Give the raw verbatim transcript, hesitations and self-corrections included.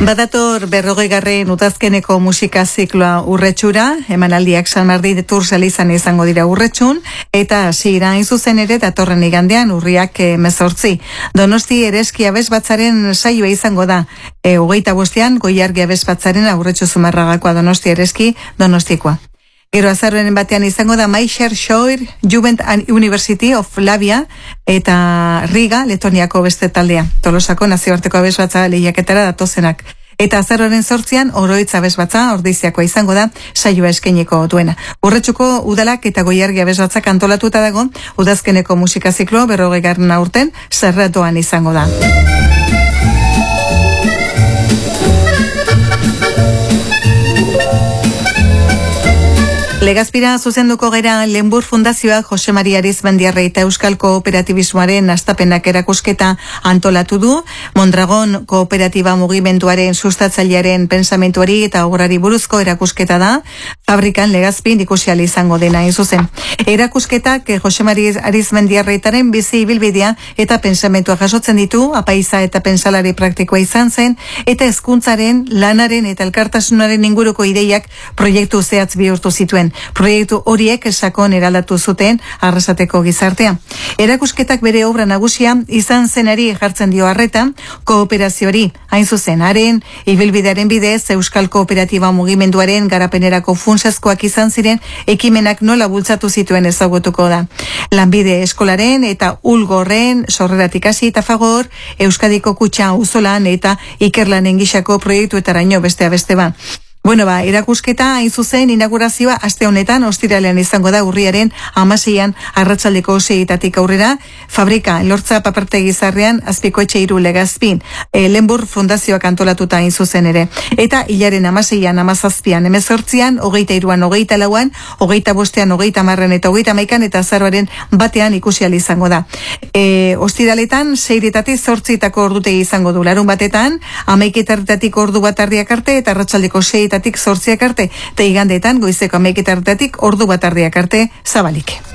Badator berrogeigarren udazkeneko musika zikloa urretxura, emanaldiak San Martin Tours elizan izango dira urretxun, eta hasiera hain zuzen ere datorren igandean urriak hemezortzi. Donosti Ereski Abesbatzaren saioa izango da. E, hogeita bostean Goiargi Abesbatzaren aurretxu Zumarragakoa Donosti Ereski Donostikoa. Gero azaroaren batean izango da Maixer Schoir Jugend University of Labia eta Riga, Letoniako beste taldea. Tolosako nazioarteko abesbatza lehiaketara datozenak. Eta azaroaren sortzian Oroitz abesbatza Ordiziakoa izango da saioa eskainiko duena. Urretxuko udalak eta Goiargi abesbatzak antolatuta dago udazkeneko musika ziklo berrogeigarren aurten Zerratuan izango da. Legazpira zuzenduko gera Lenbur Fundazioa Jose Maria Arizmendiarra eta Euskal Kooperatibismoaren astapenak erakusketa antolatu du. Mondragon Kooperatiba mugimenduaren sustatzailearen pensamentuari eta obrari buruzko erakusketa da. Fabrikan Legazpin ikusial izango dena zuzen. Erakusketak Jose Maria Arizmendiarraitaren bizi ibilbidea eta pensamentua jasotzen ditu, apaiza eta pensalari praktikoa izan zen, eta hezkuntzaren, lanaren eta elkartasunaren inguruko ideiak proiektu zehatz bihurtu zituen. Proiektu horiek sakon eraldatu zuten Arrasateko gizartea. Erakusketak bere obra nagusia izan zenari jartzen dio arreta, kooperazioari, hain zuzen, haren ibilbidearen bidez Euskal Kooperatiba mugimenduaren garapenerako funtsezkoak izan ziren ekimenak nola bultzatu zituen ezagutuko da. Lanbide eskolaren eta Ulgorren sorreratik hasi eta Fagor, Euskadiko Kutxa auzolan eta Ikerlanen gisako proiektuetaraino bestea beste ba. Bueno, ba, erakusketa hain zuzen inaugurazioa aste honetan ostiralean izango da urriaren hamaseian arratsaldeko seietatik aurrera, Fabrika Lortza Papertegi Zarrean Azpiko etxe hiru Legazpin, e, Lenbur Fundazioak antolatuta hain zuzen ere. Eta hilaren hamaseian, hamazazpian, hemezortzian, hogeita hiruan, hogeita lauan, hogeita bostean, hogeita hamarren eta hogeita hamaikan eta azaroaren batean ikusial izango da. E, ostiraletan seiretatik zortzitako ordutegi izango du, larun batetan, hamaiketartatik ordu bat ardiak arte eta arratsaldeko sei tatik zortziak arte, eta igandeetan goizeko hamaiketartatik ordu bat ardiak arte zabalik.